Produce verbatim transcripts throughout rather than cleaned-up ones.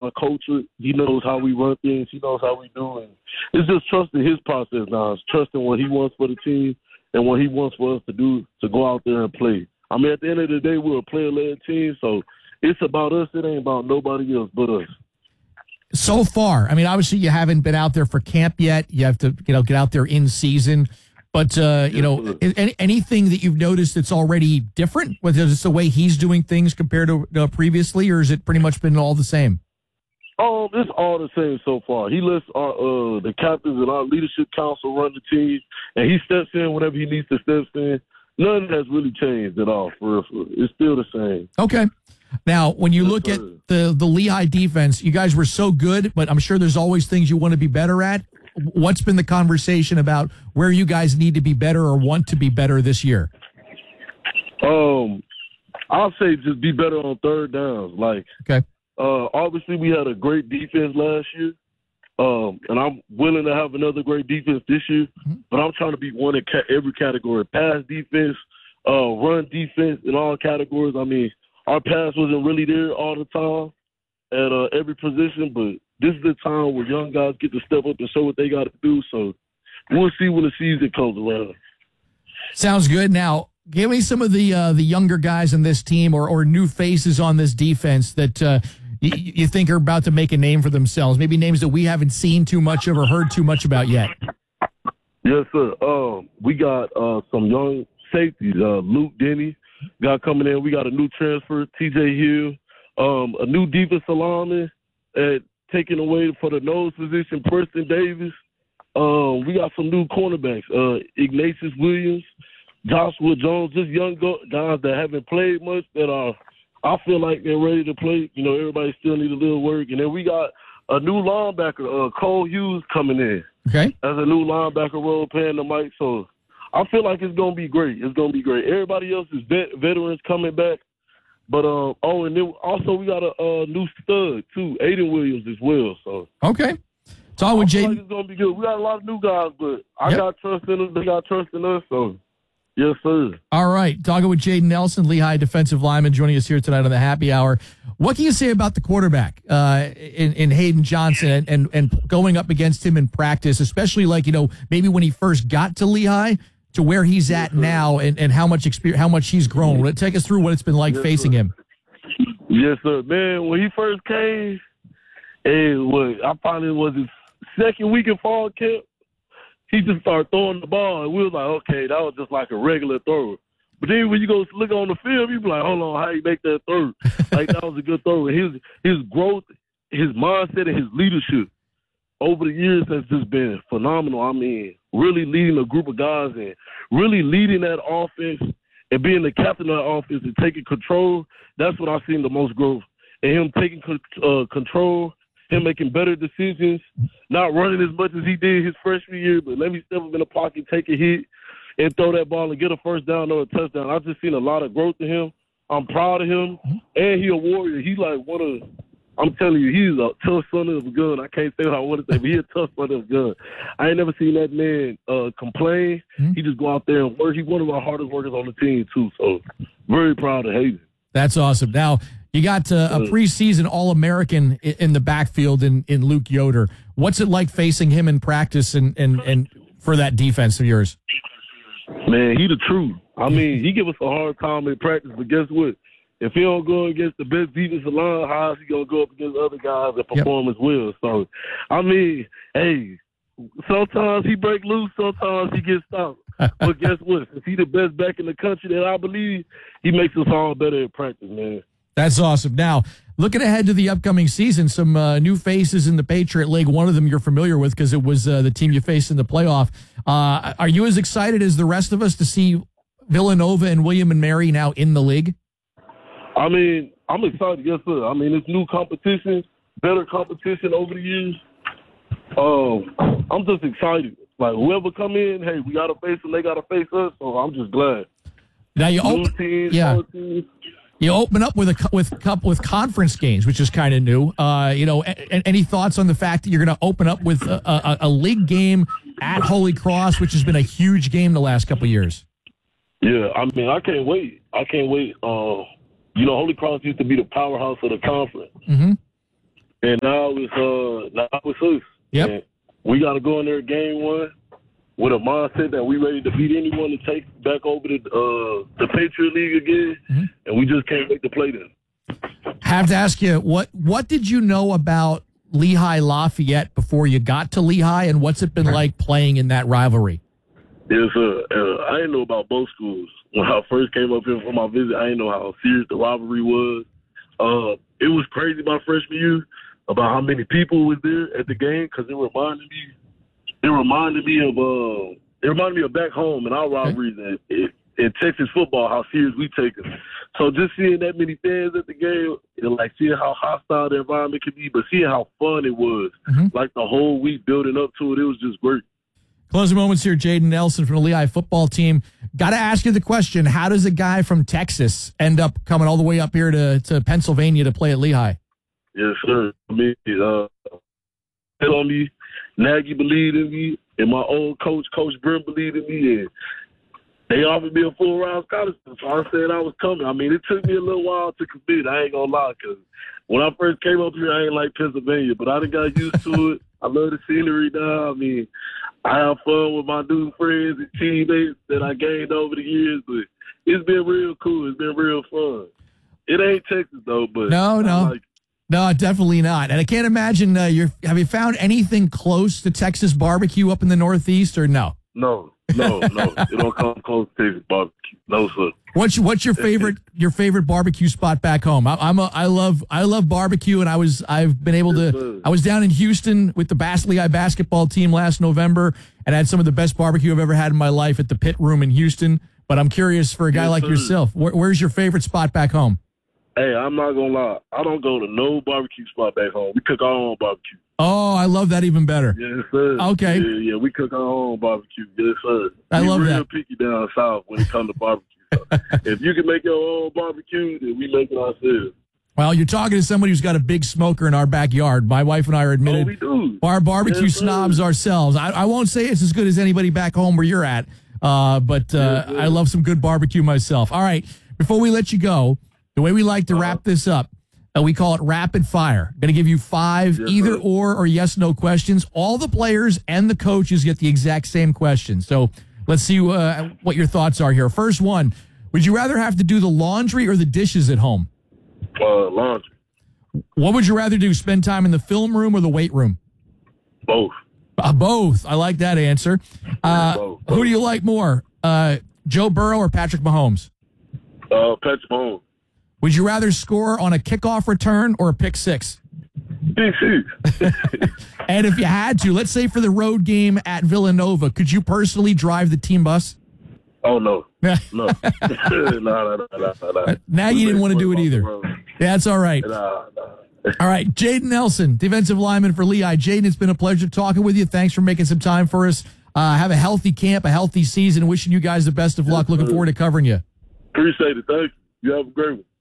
to coach it. He knows how we run things. He knows how we do it. It's just trusting his process now. It's trusting what he wants for the team and what he wants for us to do to go out there and play. I mean, at the end of the day, we're a player-led team, so it's about us. It ain't about nobody else but us. So far, I mean, obviously you haven't been out there for camp yet. You have to, you know, get out there in season. But, uh, you know, any, anything that you've noticed that's already different? Whether it's the way he's doing things compared to uh, previously, or has it pretty much been all the same? Um, it's all the same so far. He lets our, uh, the captains and our leadership council run the team, and he steps in whenever he needs to step in. None has really changed at all, for real, for real. It's still the same. Okay. Now, when you look at the, the Lehigh defense, you guys were so good, but I'm sure there's always things you want to be better at. What's been the conversation about where you guys need to be better or want to be better this year? Um, I'll say just be better on third downs. Like, okay. Uh, obviously, we had a great defense last year, um, and I'm willing to have another great defense this year, mm-hmm. but I'm trying to be one in ca- every category. Pass defense, uh, run defense in all categories. I mean, our pass wasn't really there all the time at uh, every position, but this is the time where young guys get to step up and show what they got to do. So we'll see when the season comes around. Sounds good. Now, give me some of the uh, the younger guys in this team or, or new faces on this defense that uh, you, you think are about to make a name for themselves. Maybe names that we haven't seen too much of or heard too much about yet. Yes, sir. Um, we got uh, some young safeties. Uh, Luke Denny got coming in. We got a new transfer, T J Hill. Um, a new defensive lineman at taking away for the nose position, Preston Davis. Um, we got some new cornerbacks, uh, Ignatius Williams, Joshua Jones, just young go- guys that haven't played much that are, I feel like they're ready to play. You know, everybody still needs a little work. And then we got a new linebacker, uh, Cole Hughes, coming in. Okay. As a new linebacker role, playing the mic. So I feel like it's going to be great. It's going to be great. Everybody else is vet- veterans coming back. But, um, oh, and then also we got a, a new stud, too, Aiden Williams as well. So okay. Talk with Jaden. Like it's going to be good. We got a lot of new guys, but I yep. got trust in them. They got trust in us, so yes, sir. All right. Talking with Jaden Nelson, Lehigh defensive lineman, joining us here tonight on the Happy Hour. What can you say about the quarterback uh, in, in Hayden Johnson and, and, and going up against him in practice, especially like, you know, maybe when he first got to Lehigh to where he's at yes, now and, and how much experience, how much he's grown? Take us through what it's been like yes, facing sir. him. Yes, sir. Man, when he first came, it was, I finally was his second week in fall camp. He just started throwing the ball, and we was like, okay, that was just like a regular throw. But then when you go look on the film, you be like, hold on, how you make that throw? Like, that was a good throw. And his, his growth, his mindset, and his leadership over the years has just been phenomenal. I mean, really leading a group of guys and really leading that offense and being the captain of that offense and taking control, that's what I've seen the most growth. And him taking uh, control, him making better decisions, not running as much as he did his freshman year, but let me step up in the pocket, take a hit, and throw that ball and get a first down or a touchdown. I've just seen a lot of growth in him. I'm proud of him, and he a warrior. He's like one of – I'm telling you, he's a tough son of a gun. I can't say what I want to say, but he's a tough son of a gun. I ain't never seen that man uh, complain. Mm-hmm. He just go out there and work. He's one of our hardest workers on the team, too, so very proud of Hayden. That's awesome. Now, you got uh, a preseason All-American in the backfield in, in Luke Yoder. What's it like facing him in practice and, and, and for that defense of yours? Man, he the truth. I mean, he give us a hard time in practice, but guess what? If he don't go against the best defensive line, how is he going to go up against other guys that perform yep. as well? So, I mean, hey, sometimes he break loose, sometimes he gets stopped. But guess what? If he's the best back in the country that I believe, he makes us all better at practice, man. That's awesome. Now, looking ahead to the upcoming season, some uh, new faces in the Patriot League. One of them you're familiar with because it was uh, the team you faced in the playoff. Uh, are you as excited as the rest of us to see Villanova and William and Mary now in the league? I mean, I'm excited, yes, sir. I mean, it's new competition, better competition over the years. Um, I'm just excited. Like, whoever come in, hey, we got to face them, they got to face us, so I'm just glad. Now you open, teams, yeah. You open up with a with with conference games, which is kind of new. Uh, you know, a, any thoughts on the fact that you're going to open up with a, a, a league game at Holy Cross, which has been a huge game the last couple of years? Yeah, I mean, I can't wait. I can't wait. Uh, you know, Holy Cross used to be the powerhouse of the conference. Mm-hmm. And now it's uh now it's us. Yep. And we got to go in there game one with a mindset that we ready to beat anyone to take back over the uh, the Patriot League again, mm-hmm. and we just can't wait to play them. Have to ask you, what what did you know about Lehigh Lafayette before you got to Lehigh, and what's it been like playing in that rivalry? Yes, uh, uh, I didn't know about both schools. When I first came up here for my visit, I didn't know how serious the rivalry was. Uh, it was crazy my freshman year about how many people was there at the game, because it reminded me, it reminded me of, uh, it reminded me of back home in our rivalries in, in, in Texas football, how serious we take it. So just seeing that many fans at the game, and like seeing how hostile the environment could be, but seeing how fun it was, mm-hmm. like the whole week building up to it, it was just great. Closing moments here, Jaden Nelson from the Lehigh football team. Got to ask you the question, how does a guy from Texas end up coming all the way up here to, to Pennsylvania to play at Lehigh? Yes, sir. I mean, uh, on me, Nagy believed in me, and my old coach, Coach Brim, believed in me, and they offered me a full-round scholarship, so I said I was coming. I mean, it took me a little while to commit, I ain't gonna lie, because when I first came up here, I ain't like Pennsylvania, but I done got used to it. I love the scenery now. I mean, I have fun with my new friends and teammates that I gained over the years, but it's been real cool. It's been real fun. It ain't Texas, though, but no, no. I like it. No, definitely not. And I can't imagine, uh, you're, have you found anything close to Texas barbecue up in the Northeast, or no? No, no, no. It don't come close to Texas barbecue. No, sir. What's what's your favorite your favorite barbecue spot back home? I, I'm a I love I love barbecue, and I was I've been able to. I was down in Houston with the Bass Lehigh basketball team last November, and had some of the best barbecue I've ever had in my life at the Pit Room in Houston. But I'm curious, for a guy yes, like sir. yourself, where, where's your favorite spot back home? Hey, I'm not gonna lie. I don't go to no barbecue spot back home. We cook our own barbecue. Oh, I love that even better. Yes, sir. Okay. Yeah, yeah, we cook our own barbecue. Yes, sir. I we love real that. picky down south when it comes to barbecue. So if you can make your own barbecue, then we make it ourselves. Well, you're talking to somebody who's got a big smoker in our backyard. My wife and I are admitted oh, we do. Our barbecue yes, snobs sir. ourselves. I, I won't say it's as good as anybody back home where you're at, uh, but uh, yes, I love some good barbecue myself. All right, before we let you go, the way we like to uh-huh. wrap this up, Uh, we call it rapid fire. Going to give you five yes, either sir. or or yes no questions. All the players and the coaches get the exact same question. So let's see uh, what your thoughts are here. First one, would you rather have to do the laundry or the dishes at home? Uh, laundry. What would you rather do, spend time in the film room or the weight room? Both. Uh, both. I like that answer. Uh, both, both. Who do you like more, uh, Joe Burrow or Patrick Mahomes? Uh, Patrick Mahomes. Would you rather score on a kickoff return or a pick six? Pick six. And if you had to, let's say for the road game at Villanova, could you personally drive the team bus? Oh, no. No. no, no, no, no, no. Nagy didn't want to do it either. Yeah, that's all right. Nah, nah. All right, Jaden Nelson, defensive lineman for Lehigh. Jaden, it's been a pleasure talking with you. Thanks for making some time for us. Uh, have a healthy camp, a healthy season. Wishing you guys the best of luck. Looking forward to covering you. Appreciate it. Thank you. You have a great one.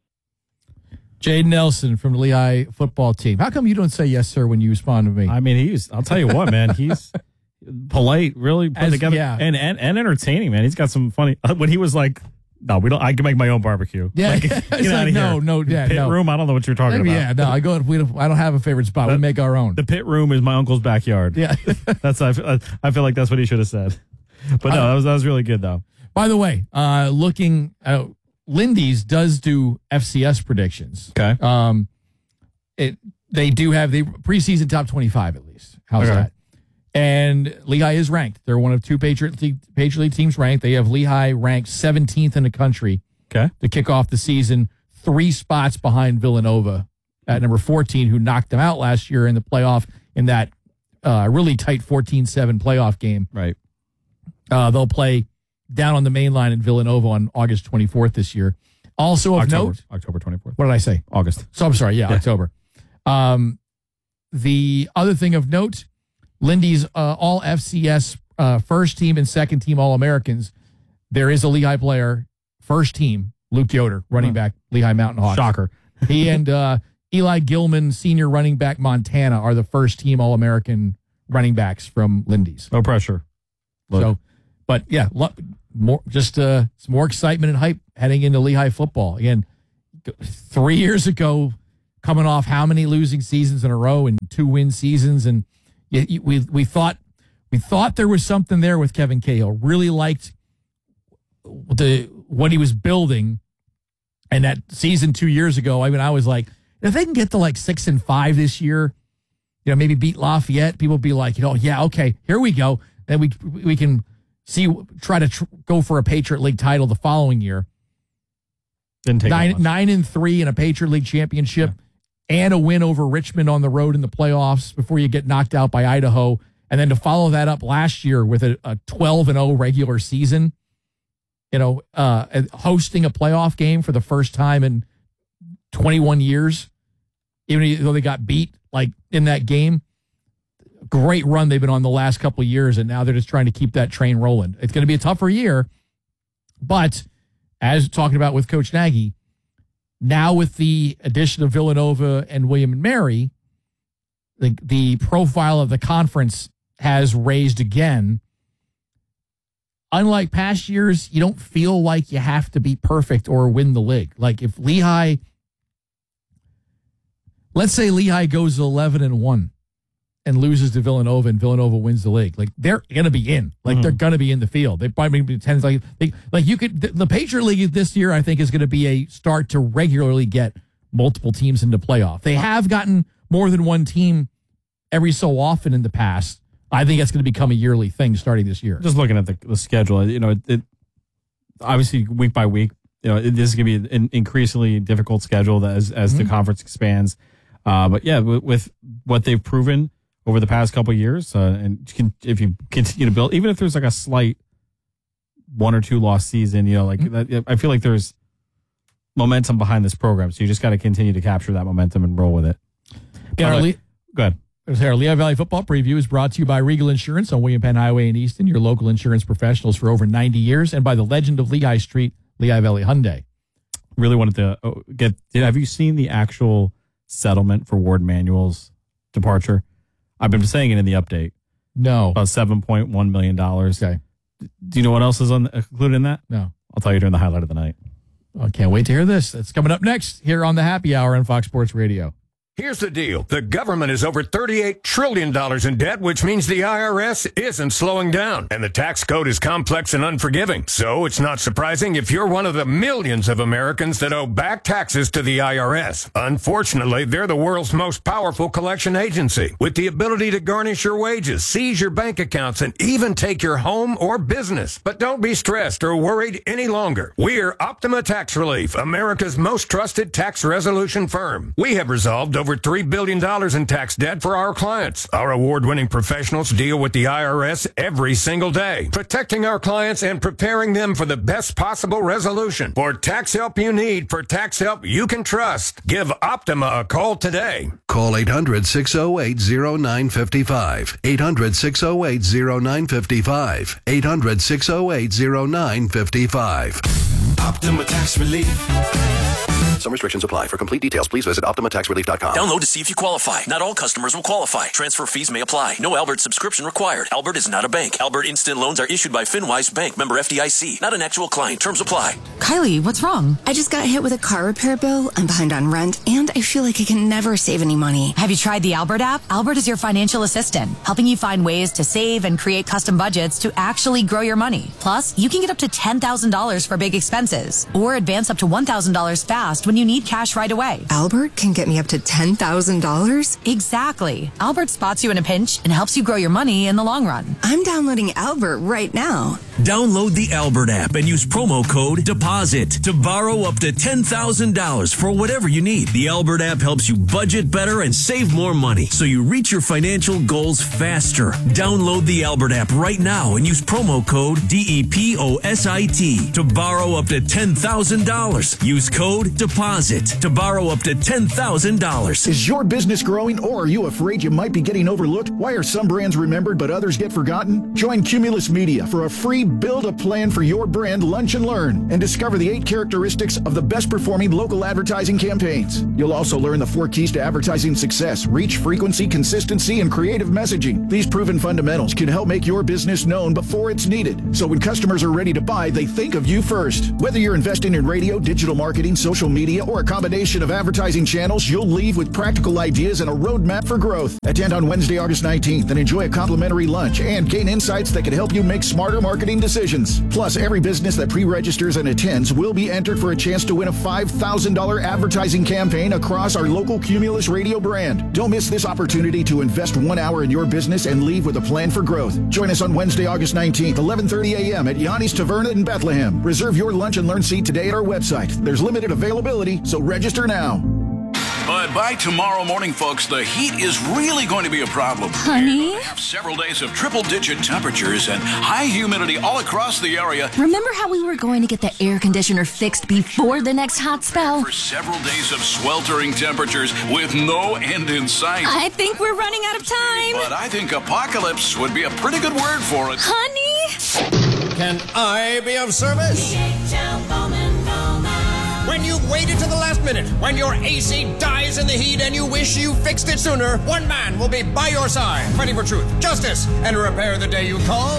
Jaden Nelson from the Lehigh football team. How come you don't say yes, sir, when you respond to me? I mean, he's, I'll tell you what, man, he's polite, really put As, together, yeah. and, and and entertaining, man. He's got some funny, when he was like, no, we don't, I can make my own barbecue. Yeah, like, it's get out like, of no, here. no, yeah, pit no. room, I don't know what you're talking about. Yeah, no, I go, we don't, I don't have a favorite spot. The, we make our own. The pit room is my uncle's backyard. Yeah. That's, I feel, I feel like that's what he should have said. But no, uh, that was, that was really good, though. By the way, uh, looking, uh, Lindy's does do F C S predictions. Okay. Um, it they do have the preseason top twenty-five at least. How's okay. that? And Lehigh is ranked. They're one of two Patriot League, Patriot League teams ranked. They have Lehigh ranked seventeenth in the country. Okay. To kick off the season, three spots behind Villanova at number fourteen, who knocked them out last year in the playoff in that uh, really tight fourteen seven playoff game. Right. Uh, they'll play down on the main line in Villanova on August twenty-fourth this year. Also of October, note, October twenty-fourth. What did I say? August. So I'm sorry. Yeah, yeah. October. Um, the other thing of note, Lindy's uh, all F C S uh, first team and second team All Americans. There is a Lehigh player, first team, Luke Yoder, running huh. back, Lehigh Mountain Hawks. Shocker. He and uh, Eli Gilman, senior running back, Montana, are the first team All American running backs from Lindy's. No pressure. Look. So, but yeah, more just uh, some more excitement and hype heading into Lehigh football. Again, three years ago, coming off how many losing seasons in a row and two win seasons, and you, you, we we thought we thought there was something there with Kevin Cahill. Really liked the what he was building, and that season two years ago. I mean, I was like, if they can get to like six and five this year, you know, maybe beat Lafayette, people be like, you know, yeah, okay, here we go. Then we we can see try to tr- go for a Patriot League title the following year. Didn't take nine nine and three in a Patriot League championship. Yeah. And a win over Richmond on the road in the playoffs before you get knocked out by Idaho. And then to follow that up last year with a, a twelve and oh regular season, you know, uh, hosting a playoff game for the first time in twenty-one years, even though they got beat like in that game. Great run they've been on the last couple of years, and now they're just trying to keep that train rolling. It's going to be a tougher year, but as talking about with Coach Nagy, now with the addition of Villanova and William and Mary, the, the profile of the conference has raised again. Unlike past years, you don't feel like you have to be perfect or win the league. Like if Lehigh, let's say Lehigh goes eleven and one and loses to Villanova and Villanova wins the league, like they're going to be in. Like mm-hmm. they're going to be in the field. They probably be ten like they, like you could the, the Patriot League this year I think is going to be a start to regularly get multiple teams into playoff. They have gotten more than one team every so often in the past. I think that's going to become a yearly thing starting this year. Just looking at the, the schedule, you know, it, it obviously week by week, you know, it, this is going to be an increasingly difficult schedule as as mm-hmm. the conference expands. Uh, but yeah, with, with what they've proven over the past couple of years, uh, and can, if you continue to build, even if there's like a slight one or two loss season, you know, like mm-hmm. that, I feel like there's momentum behind this program. So you just got to continue to capture that momentum and roll with it. Yeah, uh, Le- go ahead. Our Lehigh Valley Football Preview is brought to you by Regal Insurance on William Penn Highway in Easton, your local insurance professionals for over ninety years, and by the legend of Lehigh Street, Lehigh Valley Hyundai. Really wanted to get, have you seen the actual settlement for Ward Manuel's departure? I've been saying it in the update. No. About seven point one million dollars. Okay. Do you know what else is on, included in that? No. I'll tell you during the highlight of the night. I can't wait to hear this. It's coming up next here on the Happy Hour on Fox Sports Radio. Here's the deal. The government is over thirty-eight trillion dollars in debt, which means the I R S isn't slowing down. And the tax code is complex and unforgiving. So it's not surprising if you're one of the millions of Americans that owe back taxes to the I R S. Unfortunately, they're the world's most powerful collection agency, with the ability to garnish your wages, seize your bank accounts, and even take your home or business. But don't be stressed or worried any longer. We're Optima Tax Relief, America's most trusted tax resolution firm. We have resolved over Over three billion dollars in tax debt for our clients. Our award-winning professionals deal with the I R S every single day, protecting our clients and preparing them for the best possible resolution. For tax help you need, for tax help you can trust, give Optima a call today. Call eight hundred, six oh eight, oh nine five five. eight hundred, six oh eight, oh nine five five. eight hundred, six oh eight, oh nine five five. Optima Tax Relief. Some restrictions apply. For complete details, please visit Optima Tax Relief dot com. Download to see if you qualify. Not all customers will qualify. Transfer fees may apply. No Albert subscription required. Albert is not a bank. Albert Instant Loans are issued by FinWise Bank, member F D I C. Not an actual client. Terms apply. Kylie, what's wrong? I just got hit with a car repair bill. I'm behind on rent, and I feel like I can never save any money. Have you tried the Albert app? Albert is your financial assistant, helping you find ways to save and create custom budgets to actually grow your money. Plus, you can get up to ten thousand dollars for big expenses, or advance up to one thousand dollars fast when you need cash right away. Albert can get me up to ten thousand dollars? Exactly. Albert spots you in a pinch and helps you grow your money in the long run. I'm downloading Albert right now. Download the Albert app and use promo code DEPOSIT to borrow up to ten thousand dollars for whatever you need. The Albert app helps you budget better and save more money so you reach your financial goals faster. Download the Albert app right now and use promo code D E P O S I T to borrow up to ten thousand dollars. Use code DEPOSIT to borrow up to ten thousand dollars. Is your business growing, or are you afraid you might be getting overlooked? Why are some brands remembered but others get forgotten? Join Cumulus Media for a free build a plan for your brand lunch and learn and discover the eight characteristics of the best performing local advertising campaigns. You'll also learn the four keys to advertising success: reach, frequency, consistency, and creative messaging. These proven fundamentals can help make your business known before it's needed. So when customers are ready to buy, they think of you first. Whether you're investing in radio, digital marketing, social media, or a combination of advertising channels, you'll leave with practical ideas and a roadmap for growth. Attend on Wednesday, August nineteenth and enjoy a complimentary lunch and gain insights that can help you make smarter marketing decisions. Plus, every business that pre-registers and attends will be entered for a chance to win a five thousand dollars advertising campaign across our local Cumulus radio brand. Don't miss this opportunity to invest one hour in your business and leave with a plan for growth. Join us on Wednesday, August nineteenth, eleven thirty a.m. at Yanni's Taverna in Bethlehem. Reserve your lunch and learn seat today at our website. There's limited availability, so register now. But by tomorrow morning, folks, the heat is really going to be a problem. Honey? We have several days of triple-digit temperatures and high humidity all across the area. Remember how we were going to get the air conditioner fixed before the next hot spell? For several days of sweltering temperatures with no end in sight. I think we're running out of time. But I think apocalypse would be a pretty good word for it. Honey? Can I be of service? When you've waited to the last minute, when your A C dies in the heat and you wish you fixed it sooner, one man will be by your side, fighting for truth, justice, and repair the day you call.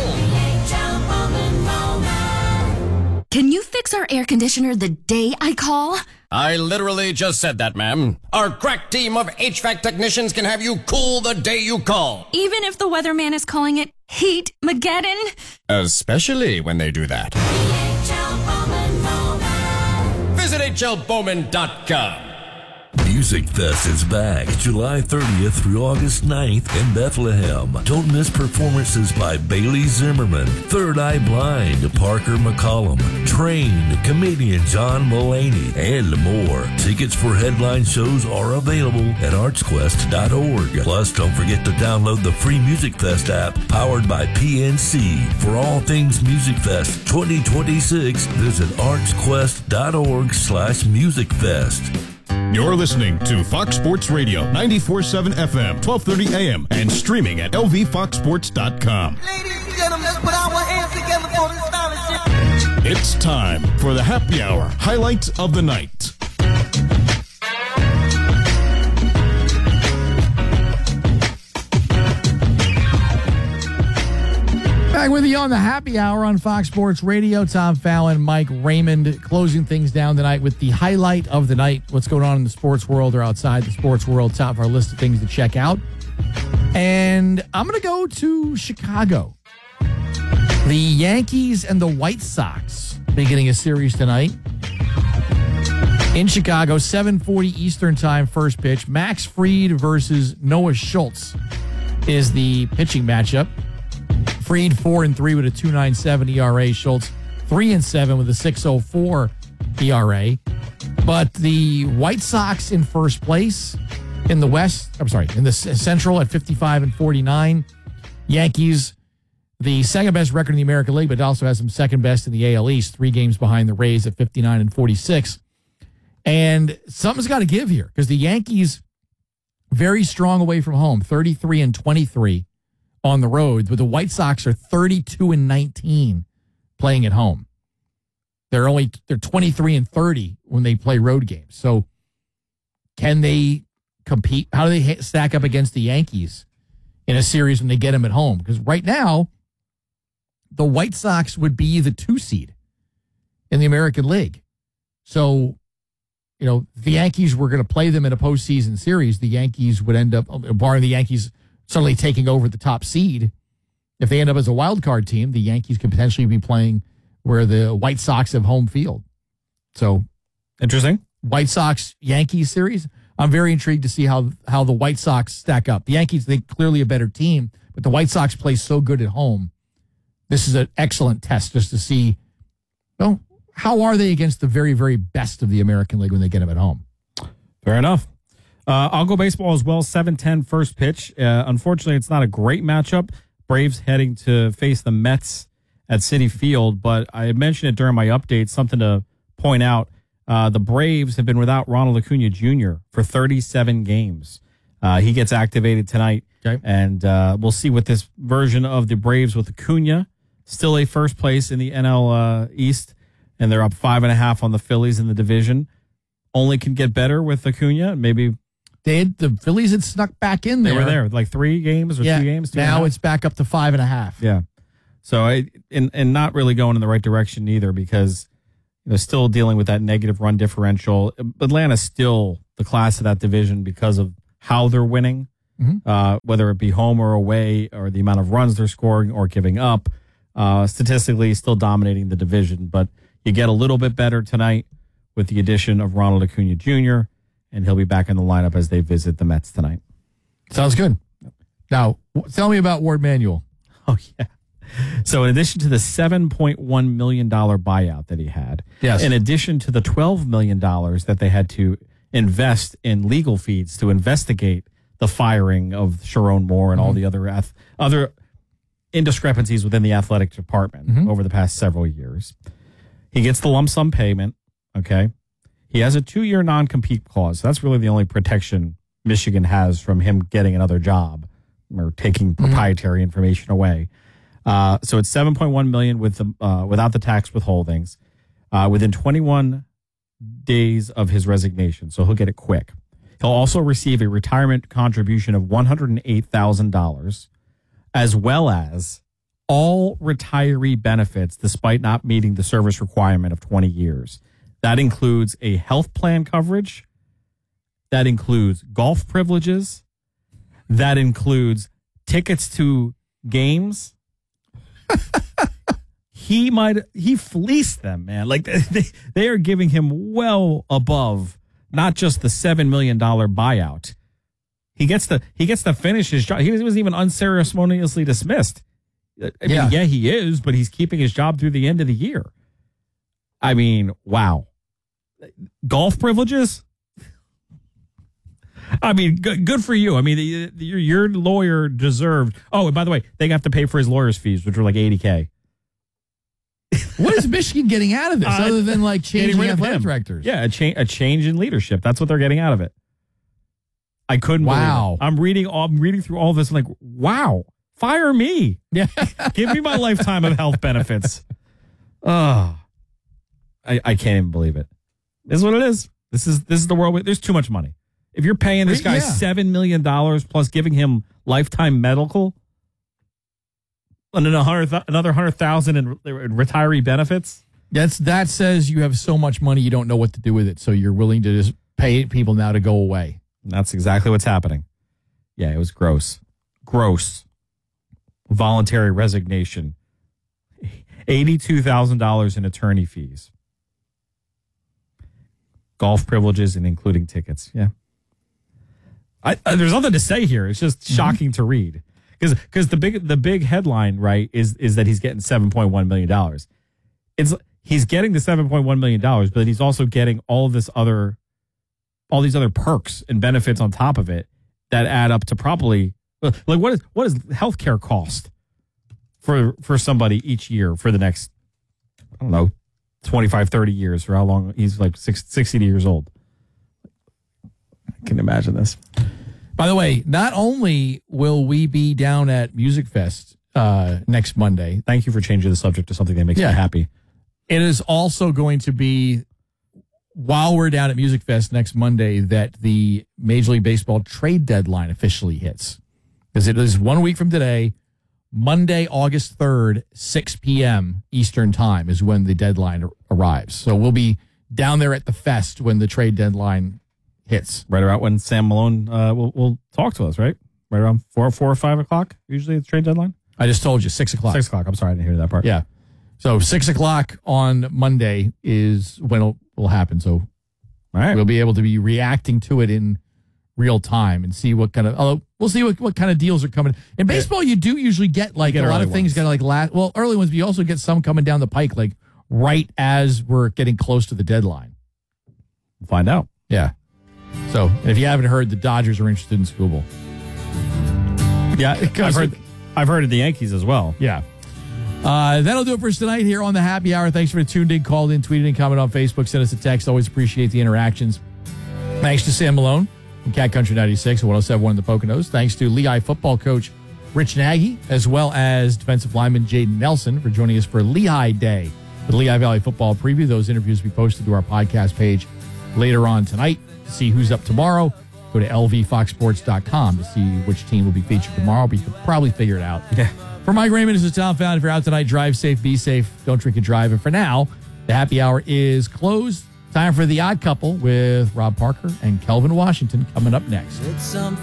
Can you fix our air conditioner the day I call? I literally just said that, ma'am. Our crack team of H V A C technicians can have you cool the day you call. Even if the weatherman is calling it Heat-mageddon? Especially when they do that. Visit H L Bowman dot com. Music Fest is back July thirtieth through August ninth in Bethlehem. Don't miss performances by Bailey Zimmerman, Third Eye Blind, Parker McCollum, Train, comedian John Mulaney, and more. Tickets for headline shows are available at arts quest dot org. Plus, don't forget to download the free Music Fest app powered by P N C. For all things Music Fest twenty twenty-six, visit arts quest dot org slash music fest. You're listening to Fox Sports Radio, ninety-four point seven F M, twelve thirty A M, and streaming at L V fox sports dot com. Ladies and gentlemen, let's put our hands together for this fellowship. It's time for the Happy Hour Highlight of the Night. Back with you on the Happy Hour on Fox Sports Radio. Tom Fallon, Mike Raymond, closing things down tonight with the highlight of the night. What's going on in the sports world or outside the sports world. Top of our list of things to check out. And I'm going to go to Chicago. The Yankees and the White Sox beginning a series tonight. In Chicago, seven forty Eastern Time, first pitch. Max Fried versus Noah Schultz is the pitching matchup. Fried four and three with a two point nine seven E R A. Schultz three and seven with a six point oh four E R A. But the White Sox in first place in the West. I'm sorry, in the Central at fifty-five and forty-nine. Yankees, the second best record in the American League, but also has some second best in the A L East. Three games behind the Rays at fifty-nine and forty-six. And something's got to give here because the Yankees very strong away from home, thirty-three and twenty-three. On the road, but the White Sox are thirty-two and nineteen playing at home. They're only they're twenty-three and thirty when they play road games. So can they compete? How do they stack up against the Yankees in a series when they get them at home? Because right now, the White Sox would be the two seed in the American League. So, you know, the Yankees were going to play them in a postseason series. The Yankees would end up, barring the Yankees suddenly taking over the top seed. If they end up as a wild card team, the Yankees could potentially be playing where the White Sox have home field. So, interesting. White Sox Yankees series. I'm very intrigued to see how how the White Sox stack up. The Yankees, they clearly a better team, but the White Sox play so good at home. This is an excellent test just to see, well, how are they against the very, very best of the American League when they get them at home. Fair enough. Uh, I'll go baseball as well. seven ten first pitch. Uh, unfortunately, it's not a great matchup. Braves heading to face the Mets at Citi Field, but I had mentioned it during my update. Something to point out. Uh, the Braves have been without Ronald Acuna Junior for thirty-seven games. Uh, he gets activated tonight, okay. and uh, we'll see what this version of the Braves with Acuna still a first place in the N L uh, East, and they're up five and a half on the Phillies in the division. Only can get better with Acuna. Maybe they had, the Phillies had snuck back in there. They were there like three games or yeah, two games. Two now it's back up to five and a half. Yeah. So I and and not really going in the right direction either, because you know still dealing with that negative run differential. Atlanta's still the class of that division because of how they're winning, mm-hmm. uh, whether it be home or away, or the amount of runs they're scoring or giving up. Uh, statistically, still dominating the division, but you get a little bit better tonight with the addition of Ronald Acuna Junior, and he'll be back in the lineup as they visit the Mets tonight. Sounds good. Now, tell me about Ward Manuel. Oh yeah. So in addition to the seven point one million dollars buyout that he had, yes. in addition to the twelve million dollars that they had to invest in legal fees to investigate the firing of Sharon Moore and mm-hmm. all the other ath- other indiscrepancies within the athletic department mm-hmm. over the past several years, he gets the lump sum payment, okay? He has a two-year non-compete clause. That's really the only protection Michigan has from him getting another job or taking proprietary mm-hmm. information away. Uh, so it's seven point one million dollars with the, uh, without the tax withholdings uh, within twenty-one days of his resignation. So he'll get it quick. He'll also receive a retirement contribution of one hundred eight thousand dollars, as well as all retiree benefits despite not meeting the service requirement of twenty years. That includes a health plan coverage. That includes golf privileges. That includes tickets to games. he might he fleeced them, man. Like they, they are giving him well above not just the seven million dollars buyout. He gets the he gets to finish his job. He wasn't even unceremoniously dismissed. I mean, yeah. yeah, he is, but he's keeping his job through the end of the year. I mean, wow. Golf privileges? I mean, good, good for you. I mean, the, the, your, your lawyer deserved. Oh, and by the way, they have to pay for his lawyer's fees, which were like eighty K. What is Michigan getting out of this, uh, other than like changing athletic directors? Yeah, a, cha- a change in leadership. That's what they're getting out of it. I couldn't. Wow. Believe it. I'm reading. I'm reading through all this. I'm like, wow, fire me. Yeah, give me my lifetime of health benefits. Oh, I, I can't even believe it. This is what it is. This is this is the world. There's too much money. If you're paying this guy yeah. seven million dollars plus giving him lifetime medical and then another hundred thousand in retiree benefits, that's that says you have so much money you don't know what to do with it, so you're willing to just pay people now to go away. And that's exactly what's happening. Yeah, it was gross, gross. Voluntary resignation, eighty-two thousand dollars in attorney fees, golf privileges, and including tickets. Yeah. I, I, there's nothing to say here. It's just shocking mm-hmm. to read because because the big the big headline, right, is is that he's getting seven point one million dollars. It's he's getting the seven point one million dollars, but he's also getting all of this other all these other perks and benefits on top of it that add up to probably like what is what does healthcare cost for for somebody each year for the next I don't know twenty-five, thirty years, or how long he's like six, sixty years old. I can imagine this. By the way, not only will we be down at Music Fest uh, next Monday. Thank you for changing the subject to something that makes yeah. me happy. It is also going to be, while we're down at Music Fest next Monday, that the Major League Baseball trade deadline officially hits. Because it is one week from today, Monday, August third, six p.m. Eastern Time is when the deadline arrives. So we'll be down there at the fest when the trade deadline hits. Right around when Sam Malone uh, will, will talk to us, right? Right around four, four or five o'clock, usually the trade deadline? I just told you, six o'clock. Six o'clock. I'm sorry, I didn't hear that part. Yeah. So six o'clock on Monday is when it will happen. So all right. We'll be able to be reacting to it in real time and see what kind of, although we'll see what, what kind of deals are coming. In baseball, you do usually get like get a lot of things got like last, well, early ones, but you also get some coming down the pike, like right as we're getting close to the deadline. We'll find out. Yeah. So if you haven't heard, the Dodgers are interested in Skubal. Yeah. I've heard, I've heard of the Yankees as well. Yeah. Uh, that'll do it for us tonight here on the Happy Hour. Thanks for tuned in, called in, tweeted in, comment on Facebook, send us a text. Always appreciate the interactions. Thanks to Sam Malone from Cat Country ninety-six and one oh seven point one in the Poconos. Thanks to Lehigh football coach Rich Nagy, as well as defensive lineman Jaden Nelson for joining us for Lehigh Day, the Lehigh Valley football preview. Those interviews will be posted to our podcast page later on tonight. To see who's up tomorrow, go to L V fox sports dot com to see which team will be featured tomorrow, but you can probably figure it out. Yeah. For Mike Raymond, this is Tom Found. If you're out tonight, drive safe, be safe, don't drink and drive. And for now, the happy hour is closed. Time for The Odd Couple with Rob Parker and Kelvin Washington coming up next.